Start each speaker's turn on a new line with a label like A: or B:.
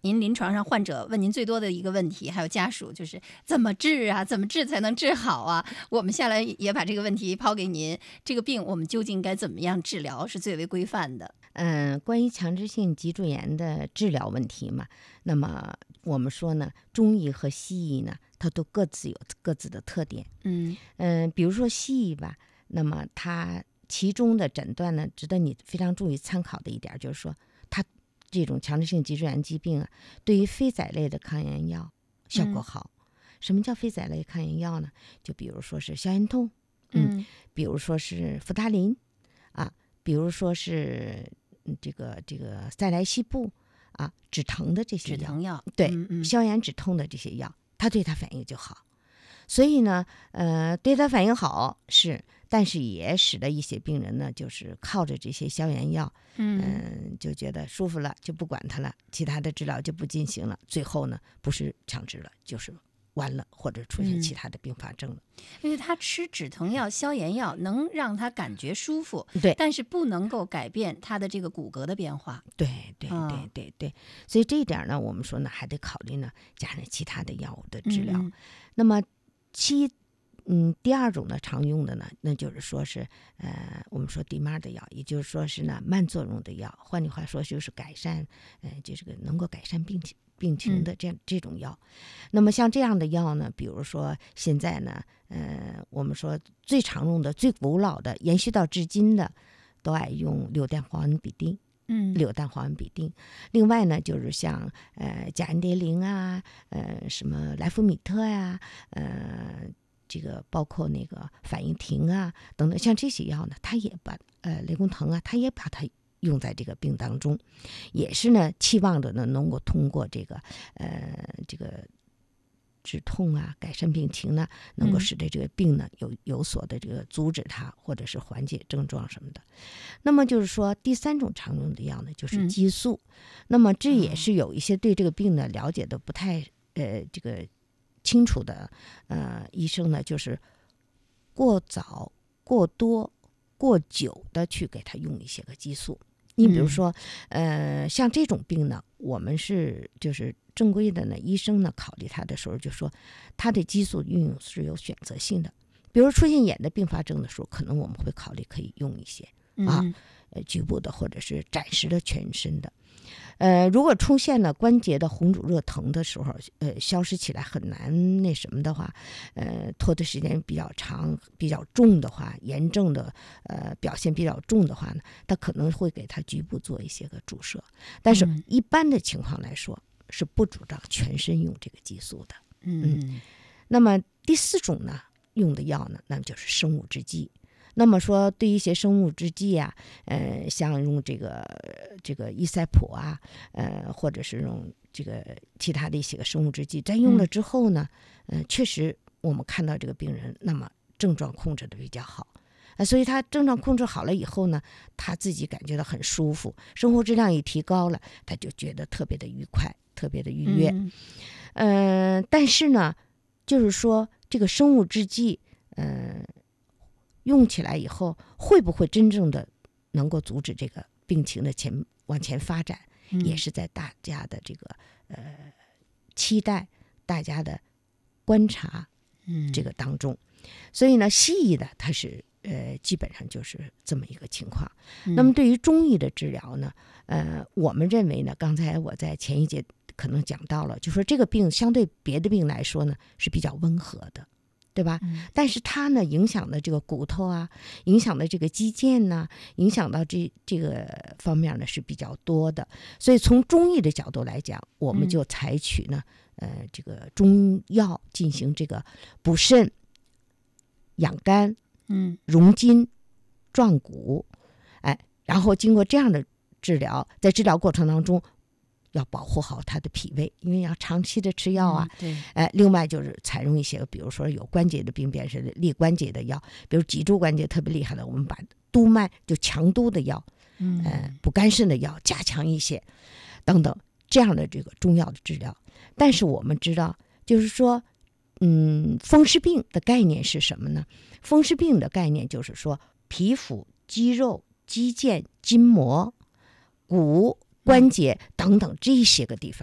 A: 您临床上患者问您最多的一个问题，还有家属，就是怎么治啊？怎么治才能治好啊？我们下来也把这个问题抛给您，这个病我们究竟该怎么样治疗是最为规范的？
B: 关于强直性脊柱炎的治疗问题嘛，那么我们说呢，中医和西医呢，它都各自有各自的特点。比如说西医吧，那么它其中的诊断呢，值得你非常注意参考的一点就是说，它这种强直性脊柱炎疾病啊，对于非甾类的抗炎药效果好。什么叫非甾类抗炎药呢？就比如说是消炎痛，比如说是扶他林啊，比如说是这个塞来西布啊，止疼的这些药，
A: 止疼药，
B: 对，消炎止痛的这些药，它对它反应就好。所以呢，对它反应好是，但是也使得一些病人呢，就是靠着这些消炎药，就觉得舒服了，就不管它了，其他的治疗就不进行了，最后呢，不是强直了，就是完了，或者出现其他的并发症了。
A: 因为他吃止疼药、消炎药能让他感觉舒服，
B: 对，
A: 但是不能够改变他的这个骨骼的变化。
B: 对，所以这一点呢，我们说呢，还得考虑呢，加上其他的药物的治疗。那么第二种呢，常用的呢，那就是说是我们说DMARD的药，也就是说是呢慢作用的药，换句话说就是改善就是个能够改善病情的这种药。那么像这样的药呢，比如说现在呢，我们说最常用的、最古老的、延续到至今的，都爱用硫氮磺胺比定。硫氮磺胺比定。另外呢，就是像甲氨蝶呤啊，什么莱福米特呀，这个包括那个反应停啊等等，像这些药呢，它也把雷公藤啊，它也把它用在这个病当中，也是呢期望着呢能够通过这个止痛啊，改善病情呢，能够使得这个病呢有所的这个阻止它，或者是缓解症状什么的。那么就是说，第三种常用的药呢，就是激素。那么这也是有一些对这个病呢了解的不太这个清楚的医生呢，就是过早、过多、过久的去给他用一些个激素。你比如说，像这种病呢，我们就是正规的呢，医生呢考虑他的时候就说，他的激素运用是有选择性的。比如出现眼的并发症的时候，可能我们会考虑可以用一些局部的或者是暂时的全身的。如果出现了关节的红肿热疼的时候，消失起来很难那什么的话，拖的时间比较长、比较重的话，炎症的表现比较重的话呢，他可能会给他局部做一些个注射。但是一般的情况来说，是不主张全身用这个激素的。那么第四种呢，用的药呢，那么就是生物制剂。那么说，对一些生物制剂啊，像用这个伊塞普啊，或者是用这个其他的一些个生物制剂，在用了之后呢，确实我们看到这个病人，那么症状控制的比较好，所以他症状控制好了以后呢，他自己感觉到很舒服，生活质量也提高了，他就觉得特别的愉快，特别的愉悦。但是呢，就是说这个生物制剂，用起来以后，会不会真正的能够阻止这个病情的往前发展，也是在大家的这个期待、大家的观察这个当中。所以呢，西医的它是基本上就是这么一个情况。那么对于中医的治疗呢，我们认为呢，刚才我在前一节可能讲到了，就说这个病相对别的病来说呢是比较温和的。对吧？但是它呢，影响的这个骨头啊，影响的这个肌腱呢，影响到这个方面呢是比较多的。所以从中医的角度来讲，我们就采取呢，这个中药进行这个补肾、养肝、荣筋、壮骨，然后经过这样的治疗，在治疗过程当中，要保护好他的脾胃，因为要长期的吃药啊。另外就是采用一些，比如说有关节的病变是利关节的药，比如脊柱关节特别厉害的，我们把督脉就强督的药，补肝肾的药加强一些，等等这样的这个中药的治疗。但是我们知道，就是说，风湿病的概念是什么呢？风湿病的概念就是说，皮肤、肌肉、肌腱、筋膜、骨、关节等等这些个地方